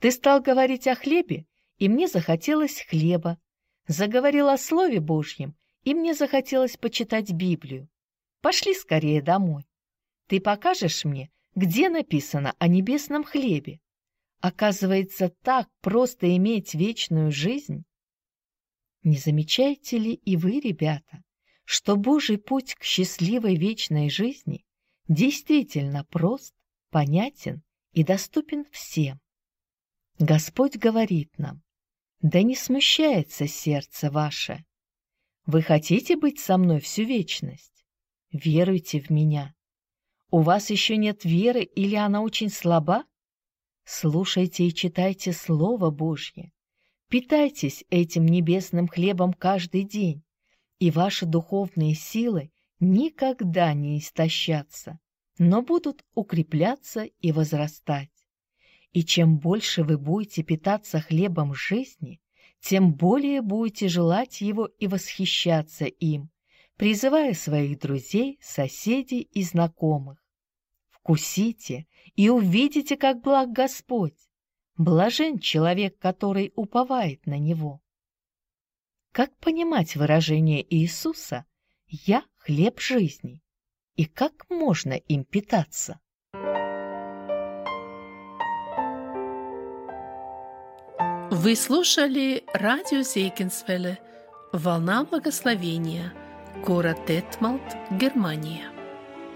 Ты стал говорить о хлебе, и мне захотелось хлеба. Заговорил о Слове Божьем, и мне захотелось почитать Библию. Пошли скорее домой. Ты покажешь мне, где написано о небесном хлебе? Оказывается, так просто иметь вечную жизнь. Не замечаете ли и вы, ребята, что Божий путь к счастливой вечной жизни действительно прост, понятен и доступен всем? Господь говорит нам: да не смущается сердце ваше. Вы хотите быть со мной всю вечность? Веруйте в меня. У вас еще нет веры или она очень слаба? Слушайте и читайте Слово Божье. Питайтесь этим небесным хлебом каждый день, и ваши духовные силы никогда не истощатся, но будут укрепляться и возрастать. И чем больше вы будете питаться хлебом жизни, тем более будете желать его и восхищаться им, призывая своих друзей, соседей и знакомых. Вкусите и увидите, как благ Господь. Блажен человек, который уповает на Него. Как понимать выражение Иисуса «Я хлеб жизни» и как можно им питаться? Вы слушали радио Зегенсвелле «Волна благословения», город Детмалт, Германия.